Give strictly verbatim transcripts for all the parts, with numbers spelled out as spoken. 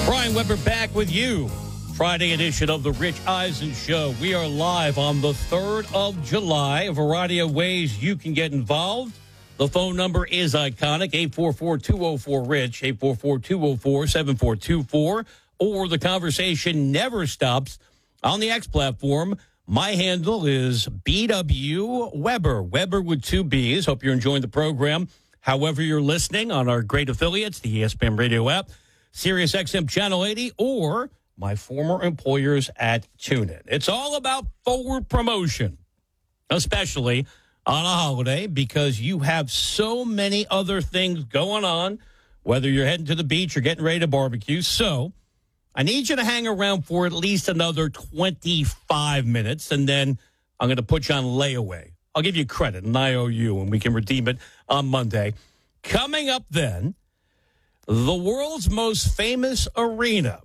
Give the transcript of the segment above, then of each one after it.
Brian Weber back with you. Friday edition of the Rich Eisen Show. We are live on the third of July. A variety of ways you can get involved. The phone number is iconic, eight four four, two oh four, RICH, eight four four, two oh four, seven four two four. Or the conversation never stops on the X platform. My handle is B W Weber, Weber with two B's. Hope you're enjoying the program. However you're listening on our great affiliates, the E S P N Radio app, Sirius X M Channel eighty, or my former employers at TuneIn. It's all about forward promotion, especially on a holiday, because you have so many other things going on, whether you're heading to the beach or getting ready to barbecue. So I need you to hang around for at least another twenty-five minutes, and then I'm going to put you on layaway. I'll give you credit, an I O U, and we can redeem it on Monday. Coming up then, the world's most famous arena,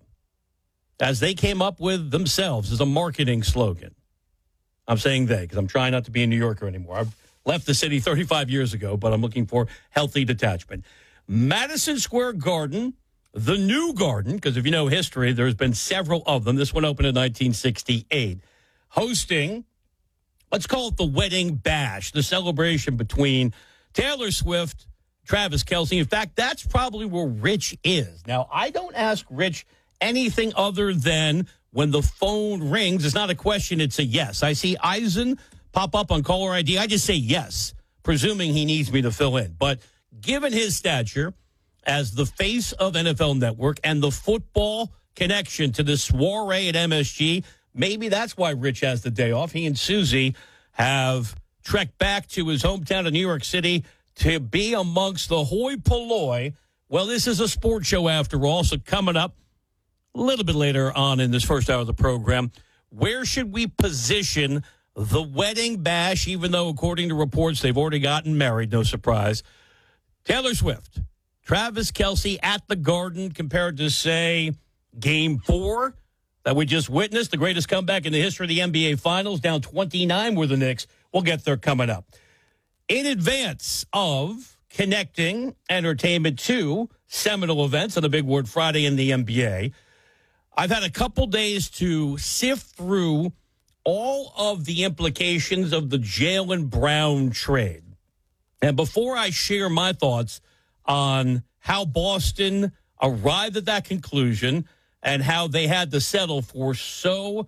as they came up with themselves as a marketing slogan. I'm saying they, because I'm trying not to be a New Yorker anymore. I've left the city thirty-five years ago, but I'm looking for healthy detachment. Madison Square Garden, the new Garden, because if you know history, there's been several of them. This one opened in nineteen sixty-eight. Hosting, let's call it the Wedding Bash, the celebration between Taylor Swift, Travis Kelce. In fact, that's probably where Rich is. Now, I don't ask Rich anything other than when the phone rings. It's not a question, it's a yes. I see Eisen pop up on caller I D. I just say yes, presuming he needs me to fill in. But given his stature as the face of N F L Network and the football connection to the soiree at M S G, maybe that's why Rich has the day off. He and Susie have trekked back to his hometown of New York City to be amongst the hoi polloi. Well, this is a sports show after all, so coming up a little bit later on in this first hour of the program, where should we position the Wedding Bash, even though, according to reports, they've already gotten married, no surprise. Taylor Swift, Travis Kelce at the Garden compared to, say, Game four that we just witnessed, the greatest comeback in the history of the N B A Finals, down twenty-nine with the Knicks. We'll get there coming up. In advance of connecting entertainment to seminal events on the Big Word Friday in the N B A, I've had a couple days to sift through all of the implications of the Jaylen Brown trade. And before I share my thoughts on how Boston arrived at that conclusion and how they had to settle for so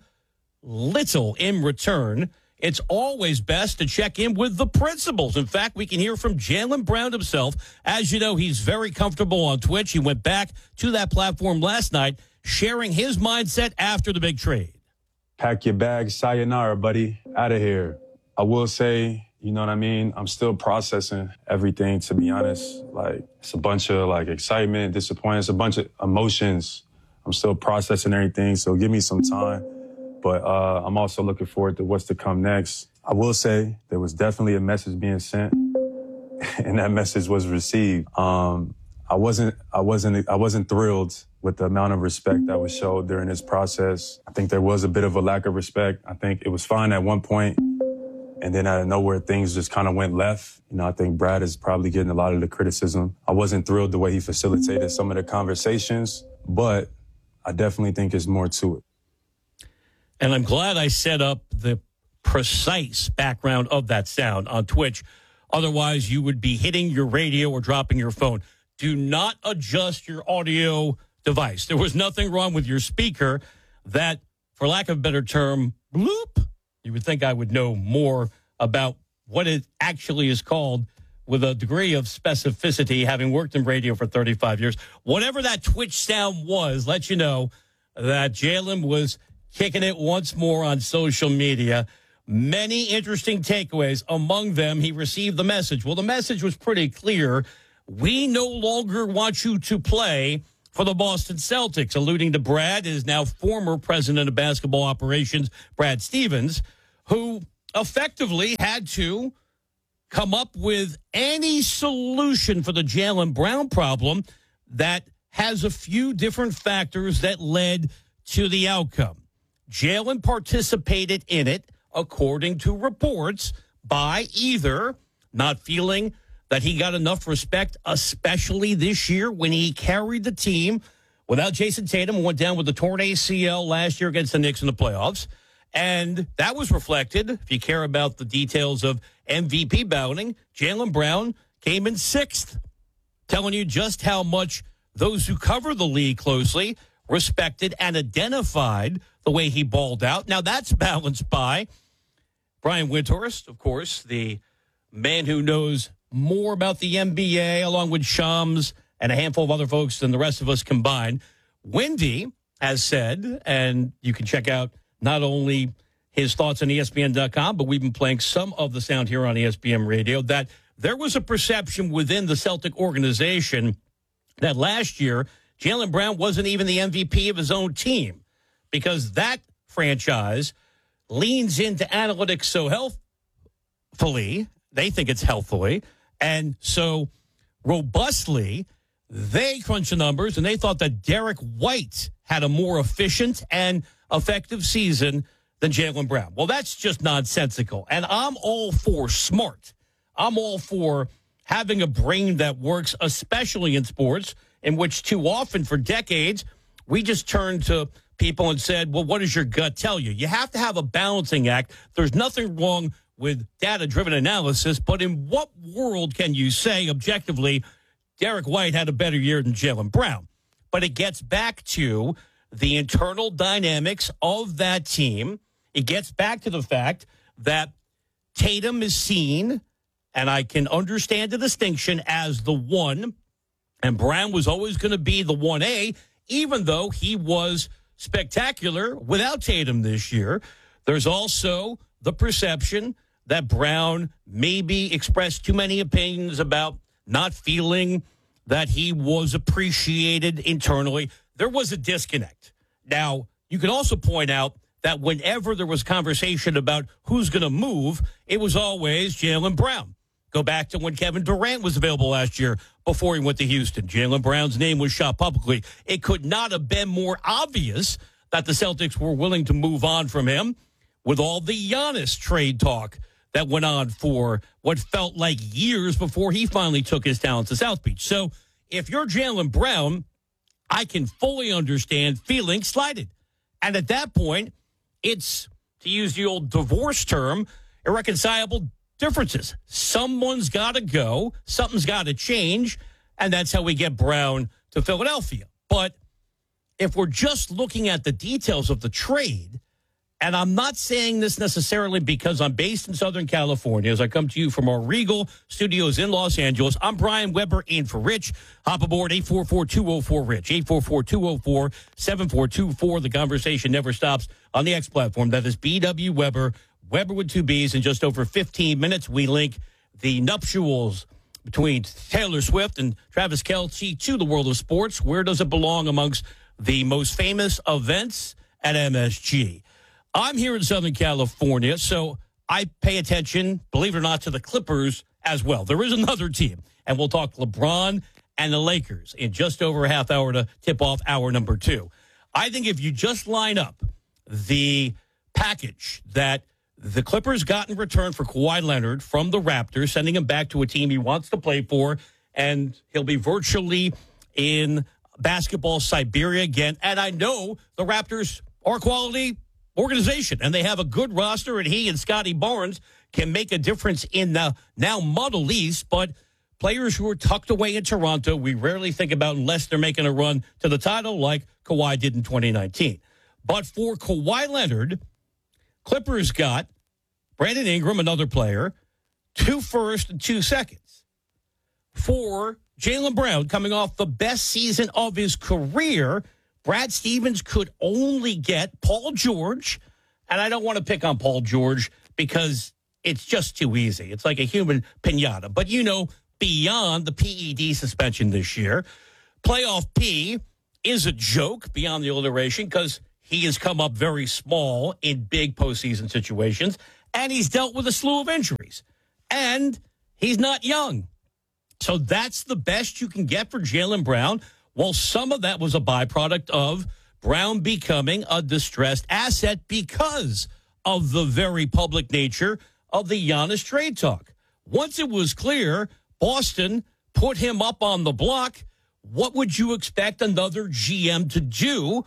little in return, it's always best to check in with the principals. In fact, we can hear from Jaylen Brown himself. As you know, he's very comfortable on Twitch. He went back to that platform last night, sharing his mindset after the big trade. Pack your bags, sayonara, buddy. Out of here. I will say, you know what I mean? I'm still processing everything, to be honest. Like, it's a bunch of, like, excitement, disappointment. It's a bunch of emotions. I'm still processing everything, so give me some time. But uh, I'm also looking forward to what's to come next. I will say there was definitely a message being sent, and that message was received. Um, I wasn't, I wasn't, I wasn't thrilled with the amount of respect that was showed during this process. I think there was a bit of a lack of respect. I think it was fine at one point, and then out of nowhere, things just kind of went left. You know, I think Brad is probably getting a lot of the criticism. I wasn't thrilled the way he facilitated some of the conversations, but I definitely think there's more to it. And I'm glad I set up the precise background of that sound on Twitch. Otherwise, you would be hitting your radio or dropping your phone. Do not adjust your audio device. There was nothing wrong with your speaker that, for lack of a better term, bloop. You would think I would know more about what it actually is called with a degree of specificity, having worked in radio for thirty-five years. Whatever that Twitch sound was, let you know that Jaylen was kicking it once more on social media. Many interesting takeaways. Among them, he received the message. Well, the message was pretty clear. We no longer want you to play for the Boston Celtics, alluding to Brad, his now former president of basketball operations, Brad Stevens, who effectively had to come up with any solution for the Jaylen Brown problem that has a few different factors that led to the outcome. Jaylen participated in it, according to reports, by either not feeling that he got enough respect, especially this year when he carried the team without Jason Tatum, went down with the torn A C L last year against the Knicks in the playoffs. And that was reflected, if you care about the details of M V P balloting, Jaylen Brown came in sixth, telling you just how much those who cover the league closely respected and identified the way he balled out. Now, that's balanced by Brian Windhorst, of course, the man who knows more about the N B A, along with Shams and a handful of other folks than the rest of us combined. Windy has said, and you can check out not only his thoughts on E S P N dot com, but we've been playing some of the sound here on E S P N Radio, that there was a perception within the Celtic organization that last year Jaylen Brown wasn't even the M V P of his own team, because that franchise leans into analytics so healthfully, they think it's healthfully, and so robustly, they crunched the numbers, and they thought that Derek White had a more efficient and effective season than Jaylen Brown. Well, that's just nonsensical, and I'm all for smart. I'm all for having a brain that works, especially in sports, in which too often for decades, we just turned to people and said, well, what does your gut tell you? You have to have a balancing act. There's nothing wrong with data-driven analysis, but in what world can you say objectively Derek White had a better year than Jaylen Brown? But it gets back to the internal dynamics of that team. It gets back to the fact that Tatum is seen, and I can understand the distinction, as the one, and Brown was always going to be the one A, even though he was spectacular without Tatum this year. There's also the perception that Brown maybe expressed too many opinions about not feeling that he was appreciated internally. There was a disconnect. Now, you can also point out that whenever there was conversation about who's going to move, it was always Jaylen Brown. Go back to when Kevin Durant was available last year before he went to Houston. Jaylen Brown's name was shot publicly. It could not have been more obvious that the Celtics were willing to move on from him, with all the Giannis trade talk that went on for what felt like years before he finally took his talents to South Beach. So if you're Jaylen Brown, I can fully understand feeling slighted. And at that point, it's, to use the old divorce term, irreconcilable differences. Someone's got to go. Something's got to change. And that's how we get Brown to Philadelphia. But if we're just looking at the details of the trade, and I'm not saying this necessarily because I'm based in Southern California, as I come to you from our Regal studios in Los Angeles. I'm Brian Weber in for Rich. Hop aboard eight four four, two oh four, RICH, eight four four, two oh four, seven four two four. The conversation never stops on the X platform. That is B W Weber, Weber with two B's. In just over fifteen minutes, we link the nuptials between Taylor Swift and Travis Kelce to the world of sports. Where does it belong amongst the most famous events at M S G? I'm here in Southern California, so I pay attention, believe it or not, to the Clippers as well. There is another team, and we'll talk LeBron and the Lakers in just over a half hour to tip off hour number two. I think if you just line up the package that the Clippers got in return for Kawhi Leonard from the Raptors, sending him back to a team he wants to play for, and he'll be virtually in basketball Siberia again. And I know the Raptors are quality organization, and they have a good roster, and he and Scotty Barnes can make a difference in the now muddled East. But players who are tucked away in Toronto, we rarely think about unless they're making a run to the title like Kawhi did in twenty nineteen. But for Kawhi Leonard, Clippers got Brandon Ingram, another player, two first and two seconds. For Jaylen Brown, coming off the best season of his career, Brad Stevens could only get Paul George, and I don't want to pick on Paul George because it's just too easy. It's like a human piñata. But, you know, beyond the P E D suspension this year, playoff P is a joke beyond the alliteration because he has come up very small in big postseason situations, and he's dealt with a slew of injuries. And he's not young. So that's the best you can get for Jaylen Brown. Well, some of that was a byproduct of Brown becoming a distressed asset because of the very public nature of the Giannis trade talk. Once it was clear, Boston put him up on the block. what would you expect another G M to do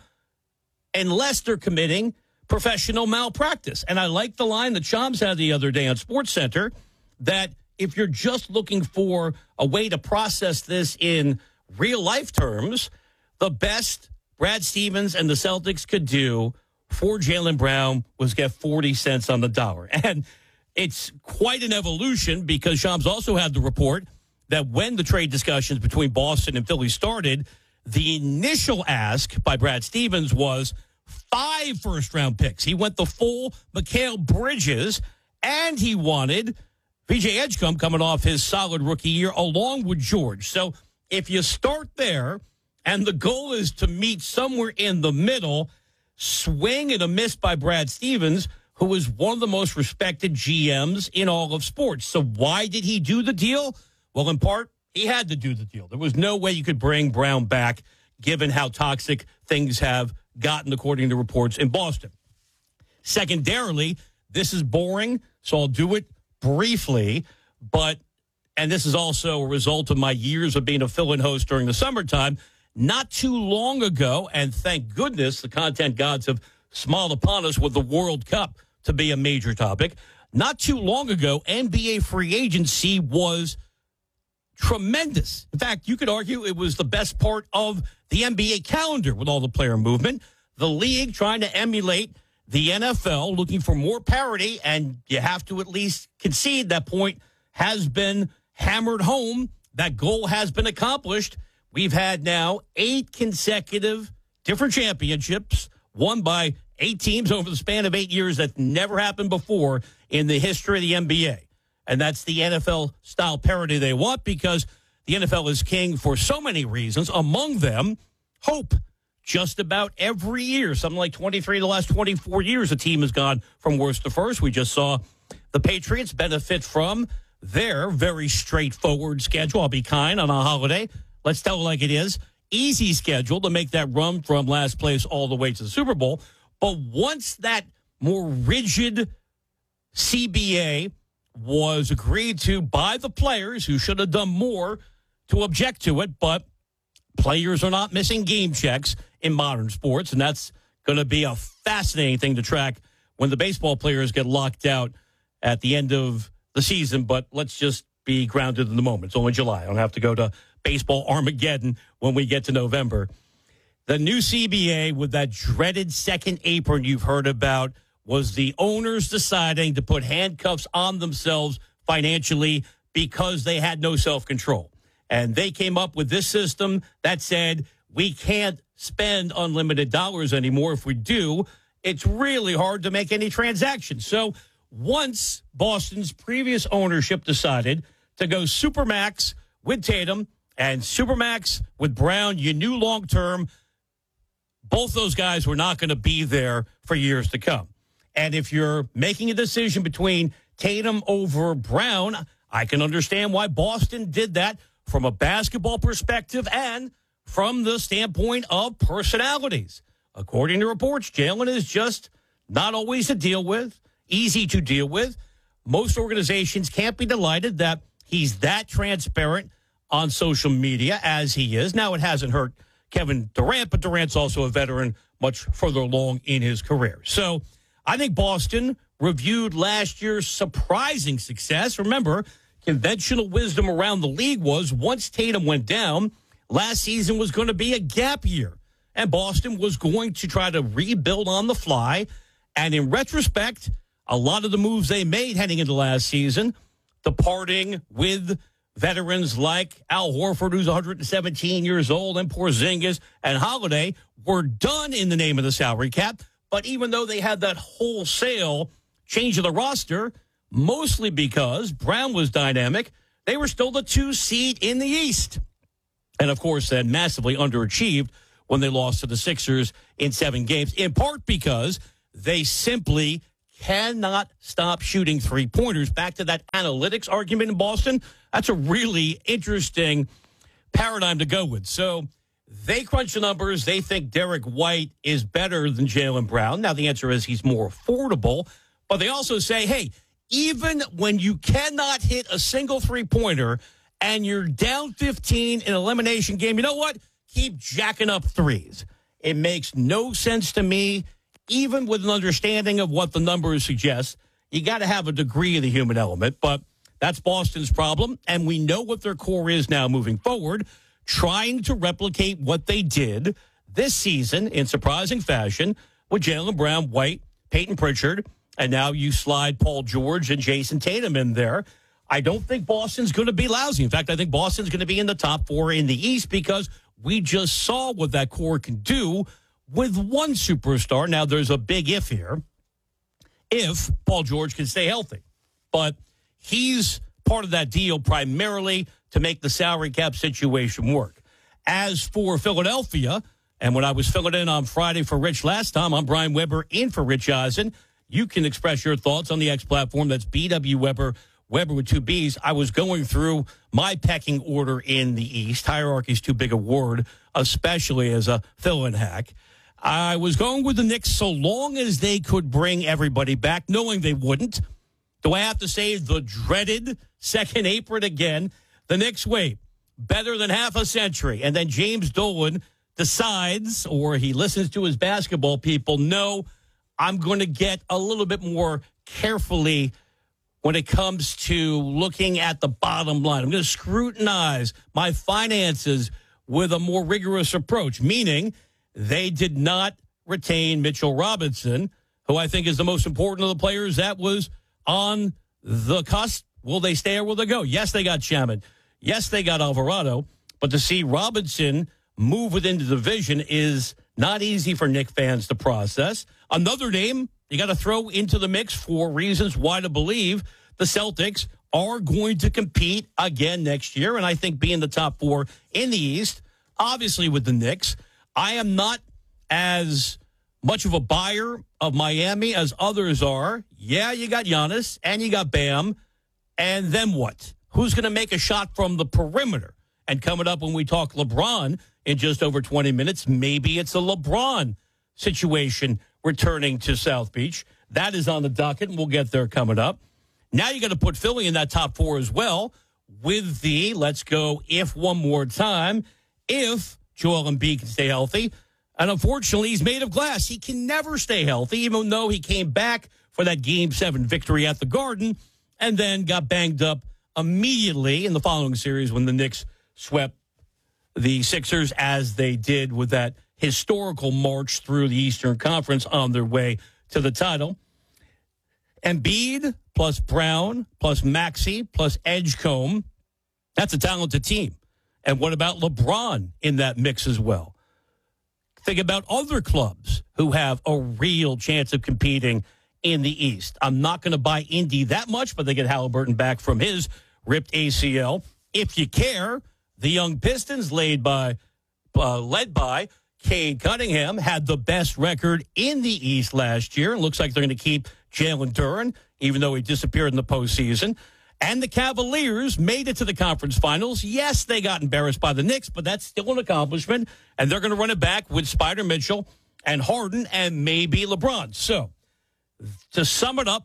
unless they're committing professional malpractice? And I like the line that Shams had the other day on SportsCenter that if you're just looking for a way to process this in real life terms, the best Brad Stevens and the Celtics could do for Jaylen Brown was get forty cents on the dollar. And it's quite an evolution because Shams also had the report that when the trade discussions between Boston and Philly started, the initial ask by Brad Stevens was five first-round picks. He went the full Mikal Bridges, and he wanted V J Edgecombe coming off his solid rookie year along with George. So if you start there and the goal is to meet somewhere in the middle, swing and a miss by Brad Stevens, who is one of the most respected G Ms in all of sports. So why did he do the deal? Well, in part, he had to do the deal. There was no way you could bring Brown back, given how toxic things have gotten, according to reports in Boston. Secondarily, this is boring, so I'll do it briefly, but, and this is also a result of my years of being a fill-in host during the summertime, not too long ago, and thank goodness the content gods have smiled upon us with the World Cup to be a major topic. Not too long ago, N B A free agency was tremendous. In fact, you could argue it was the best part of the N B A calendar with all the player movement. The league trying to emulate the N F L, looking for more parity, and you have to at least concede that point has been hammered home. That goal has been accomplished. We've had now eight consecutive different championships won by eight teams over the span of eight years. That never happened before in the history of the N B A. And that's the N F L-style parity they want because the N F L is king for so many reasons, among them hope. Just about every year, something like twenty-three of the last twenty-four years, a team has gone from worst to first. We just saw the Patriots benefit from their very straightforward schedule. I'll be kind on a holiday. Let's tell it like it is. Easy schedule to make that run from last place all the way to the Super Bowl. But once that more rigid C B A was agreed to by the players, who should have done more to object to it, but players are not missing game checks in modern sports, and that's going to be a fascinating thing to track when the baseball players get locked out at the end of the season. But let's just be grounded in the moment. It's only July. I don't have to go to baseball Armageddon when we get to November. The new C B A with that dreaded second apron you've heard about was the owners deciding to put handcuffs on themselves financially because they had no self-control. And they came up with this system that said, we can't spend unlimited dollars anymore. If we do, it's really hard to make any transactions. So once Boston's previous ownership decided to go Supermax with Tatum and Supermax with Brown, you knew long-term both those guys were not going to be there for years to come. And if you're making a decision between Tatum over Brown, I can understand why Boston did that from a basketball perspective and from the standpoint of personalities. According to reports, Jaylen is just not always to deal with, easy to deal with. Most organizations can't be delighted that he's that transparent on social media as he is. Now, it hasn't hurt Kevin Durant, but Durant's also a veteran much further along in his career. So I think Boston reviewed last year's surprising success. Remember, conventional wisdom around the league was once Tatum went down, last season was going to be a gap year. And Boston was going to try to rebuild on the fly. And in retrospect, a lot of the moves they made heading into last season, departing with veterans like Al Horford, who's one hundred seventeen years old, and Porzingis and Holiday, were done in the name of the salary cap. But even though they had that wholesale change of the roster, mostly because Brown was dynamic, they were still the two seed in the East. And, of course, then massively underachieved when they lost to the Sixers in seven games, in part because they simply cannot stop shooting three-pointers. Back to that analytics argument in Boston, that's a really interesting paradigm to go with. So they crunch the numbers. They think Derek White is better than Jaylen Brown. Now, the answer is he's more affordable. But they also say, hey, even when you cannot hit a single three-pointer and you're down fifteen in an elimination game, you know what? Keep jacking up threes. It makes no sense to me, even with an understanding of what the numbers suggest. You got to have a degree of the human element, but that's Boston's problem, and we know what their core is now moving forward, trying to replicate what they did this season in surprising fashion with Jaylen Brown, White, Peyton Pritchard, and now you slide Paul George and Jason Tatum in there. I don't think Boston's going to be lousy. In fact, I think Boston's going to be in the top four in the East because we just saw what that core can do with one superstar. Now, there's a big if here. If Paul George can stay healthy. But he's part of that deal primarily to make the salary cap situation work. As for Philadelphia, and when I was filling in on Friday for Rich last time, I'm Brian Weber in for Rich Eisen. You can express your thoughts on the X platform. That's B W Weber, Weber with two B's. I was going through my pecking order in the East. Hierarchy's too big a word, especially as a fill-in hack. I was going with the Knicks so long as they could bring everybody back, knowing they wouldn't. Do I have to say the dreaded second apron again? The Knicks wait better than half a century, and then James Dolan decides, or he listens to his basketball people, no, I'm going to get a little bit more carefully when it comes to looking at the bottom line. I'm going to scrutinize my finances with a more rigorous approach, meaning they did not retain Mitchell Robinson, who I think is the most important of the players that was on the cusp. Will they stay or will they go? Yes, they got Shaman. Yes, they got Alvarado. But to see Robinson move within the division is not easy for Knicks fans to process. Another name you got to throw into the mix for reasons why to believe the Celtics are going to compete again next year. And I think being the top four in the East, obviously with the Knicks, I am not as much of a buyer of Miami as others are. Yeah, you got Giannis and you got Bam. And then what? Who's going to make a shot from the perimeter? And coming up when we talk LeBron in just over twenty minutes, maybe it's a LeBron situation returning to South Beach. That is on the docket, and we'll get there coming up. Now you got to put Philly in that top four as well with the, let's go, if one more time, if Joel Embiid can stay healthy. And unfortunately, he's made of glass. He can never stay healthy, even though he came back for that Game seven victory at the Garden and then got banged up immediately in the following series when the Knicks swept the Sixers, as they did with that historical march through the Eastern Conference on their way to the title. Embiid plus Brown plus Maxey plus Edgecombe, that's a talented team. And what about LeBron in that mix as well? Think about other clubs who have a real chance of competing in the East. I'm not going to buy Indy that much, but they get Halliburton back from his ripped A C L. If you care, the young Pistons, led by, uh, led by Cade Cunningham, had the best record in the East last year. It looks like they're going to keep Jalen Duren, even though he disappeared in the postseason. And the Cavaliers made it to the conference finals. Yes, they got embarrassed by the Knicks, but that's still an accomplishment. And they're going to run it back with Spider Mitchell and Harden and maybe LeBron. So, to sum it up,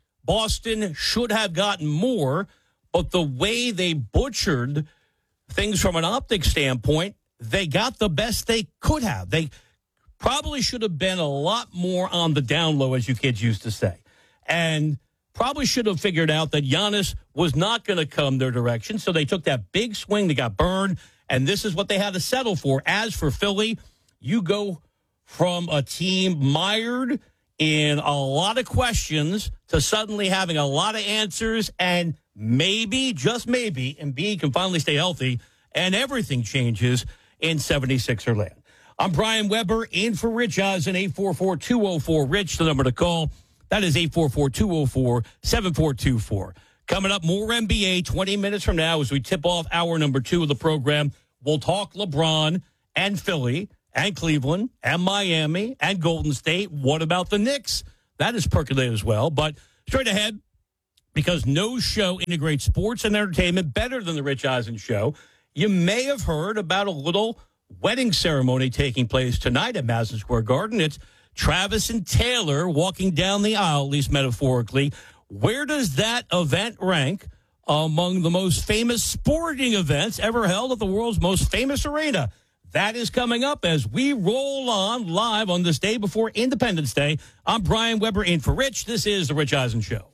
Boston should have gotten more, but the way they butchered things from an optics standpoint, they got the best they could have. They probably should have been a lot more on the down low, as you kids used to say. And probably should have figured out that Giannis was not going to come their direction. So they took that big swing. They got burned. And this is what they had to settle for. As for Philly, you go from a team mired in a lot of questions to suddenly having a lot of answers, and maybe, just maybe, Embiid can finally stay healthy and everything changes in seventy-sixer land. I'm Brian Weber in for Rich Eisen, eight four four, two oh four, RICH, the number to call. That is eight four four, two oh four, seven four two four. Coming up, more N B A twenty minutes from now as we tip off hour number two of the program. We'll talk LeBron and Philly and Cleveland and Miami and Golden State. What about the Knicks? That is percolated as well. But straight ahead, because no show integrates sports and entertainment better than the Rich Eisen Show, you may have heard about a little wedding ceremony taking place tonight at Madison Square Garden. It's Travis and Taylor walking down the aisle, at least metaphorically. Where does that event rank among the most famous sporting events ever held at the world's most famous arena. That is coming up as we roll on live on this day before Independence Day. I'm Brian Weber in for Rich. This is The Rich Eisen Show.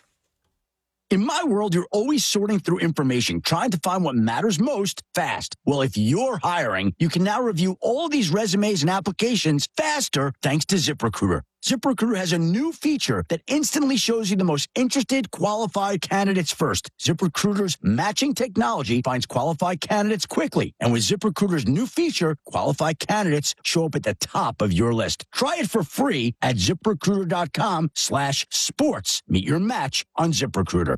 In my world, you're always sorting through information, trying to find what matters most fast. Well, if you're hiring, you can now review all these resumes and applications faster thanks to ZipRecruiter. ZipRecruiter has a new feature that instantly shows you the most interested, qualified candidates first. ZipRecruiter's matching technology finds qualified candidates quickly. And with ZipRecruiter's new feature, qualified candidates show up at the top of your list. Try it for free at ZipRecruiter.com slash sports. Meet your match on ZipRecruiter.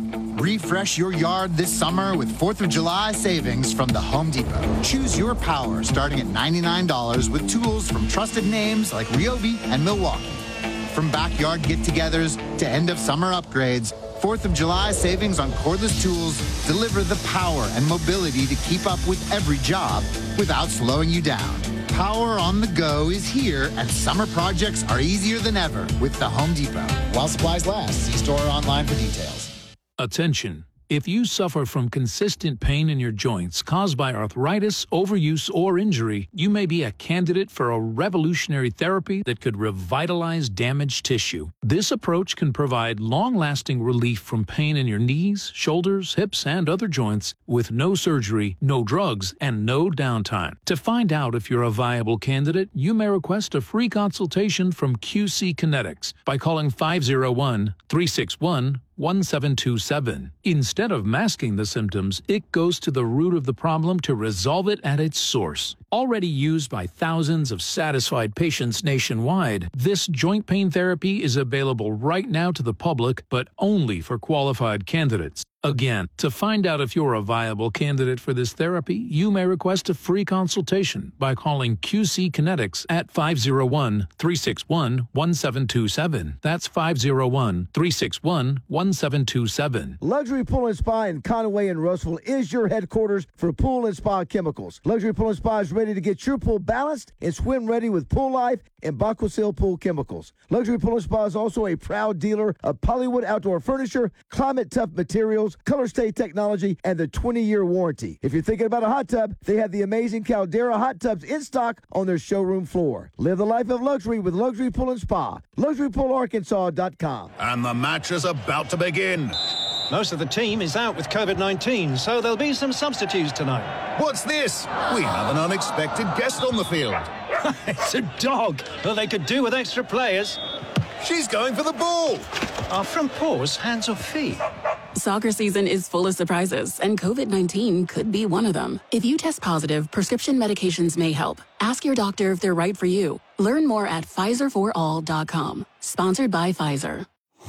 Refresh your yard this summer with fourth of July savings from the Home Depot. Choose your power starting at ninety-nine dollars with tools from trusted names like Ryobi and Milwaukee. From backyard get-togethers to end-of-summer upgrades, fourth of July savings on cordless tools deliver the power and mobility to keep up with every job without slowing you down. Power on the go is here, and summer projects are easier than ever with the Home Depot. While supplies last, see store or online for details. Attention. If you suffer from consistent pain in your joints caused by arthritis, overuse, or injury, you may be a candidate for a revolutionary therapy that could revitalize damaged tissue. This approach can provide long-lasting relief from pain in your knees, shoulders, hips, and other joints with no surgery, no drugs, and no downtime. To find out if you're a viable candidate, you may request a free consultation from Q C Kinetics by calling five oh one, three six one, one seven two seven. Instead of masking the symptoms, it goes to the root of the problem to resolve it at its source. Already used by thousands of satisfied patients nationwide, this joint pain therapy is available right now to the public, but only for qualified candidates. Again, to find out if you're a viable candidate for this therapy, you may request a free consultation by calling Q C Kinetics at five oh one, three six one, one seven two seven. That's five oh one, three six one, one seven two seven. Luxury Pool and Spa in Conway and Russell is your headquarters for pool and spa chemicals. Luxury Pool and Spa is ready to get your pool balanced and swim ready with Pool Life and Baquasil Pool Chemicals. Luxury Pool and Spa is also a proud dealer of Polywood Outdoor Furniture, Climate Tough Materials, Color Stay Technology, and the twenty-year warranty. If you're thinking about a hot tub, they have the amazing Caldera hot tubs in stock on their showroom floor. Live the life of luxury with Luxury Pool and Spa. luxury pool arkansas dot com. And the match is about to begin. Most of the team is out with COVID nineteen, so there'll be some substitutes tonight. What's this? We have an unexpected guest on the field. It's a dog. Well, they could do with extra players. She's going for the ball. Are front paws hands or feet? Soccer season is full of surprises, and COVID nineteen could be one of them. If you test positive, prescription medications may help. Ask your doctor if they're right for you. Learn more at Pfizer for all dot com. Sponsored by Pfizer.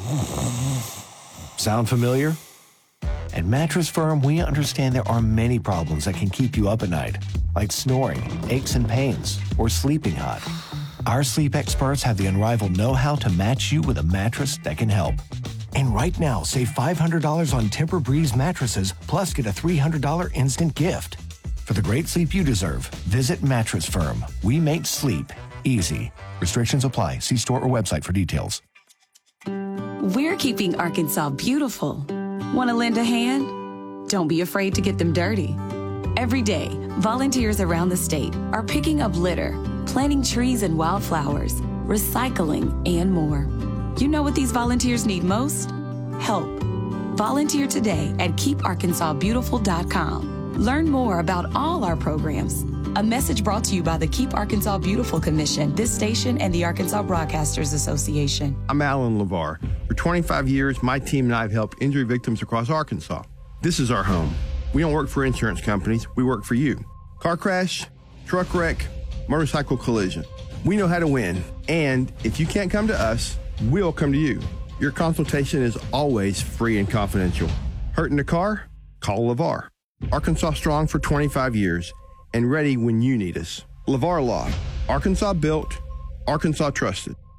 Sound familiar? At Mattress Firm, we understand there are many problems that can keep you up at night, like snoring, aches and pains, or sleeping hot. Our sleep experts have the unrivaled know-how to match you with a mattress that can help. And right now, save five hundred dollars on Tempur-Breeze mattresses, plus get a three hundred dollars instant gift. For the great sleep you deserve, visit Mattress Firm. We make sleep easy. Restrictions apply. See store or website for details. We're keeping Arkansas beautiful. Want to lend a hand? Don't be afraid to get them dirty. Every day, volunteers around the state are picking up litter, planting trees and wildflowers, recycling, and more. You know what these volunteers need most? Help. Volunteer today at keep arkansas beautiful dot com. Learn more about all our programs. A message brought to you by the Keep Arkansas Beautiful Commission, this station, and the Arkansas Broadcasters Association. I'm Alan LeVar. For twenty-five years, my team and I have helped injury victims across Arkansas. This is our home. We don't work for insurance companies. We work for you. Car crash, truck wreck, motorcycle collision. We know how to win. And if you can't come to us, we'll come to you. Your consultation is always free and confidential. Hurt in the car? Call LeVar. Arkansas strong for twenty-five years and ready when you need us. LeVar Law. Arkansas built, Arkansas trusted.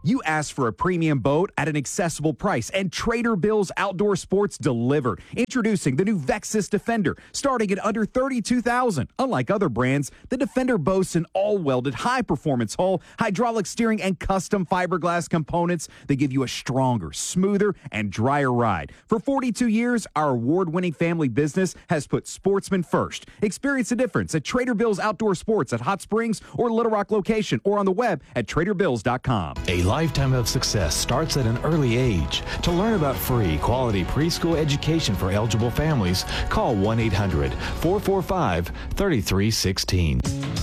You asked for a premium boat at an accessible price, and Trader Bill's Outdoor Sports delivered. Introducing the new Vexus Defender, starting at under thirty-two thousand dollars. Unlike other brands, the Defender boasts an all-welded, high-performance hull, hydraulic steering, and custom fiberglass components that give you a stronger, smoother, and drier ride. For forty-two years, our award-winning family business has put sportsmen first. Experience the difference at Trader Bill's Outdoor Sports at Hot Springs or Little Rock location, or on the web at trader bills dot com. A lifetime of success starts at an early age. To learn about free, quality preschool education for eligible families, call one eight hundred, four four five, three three one six.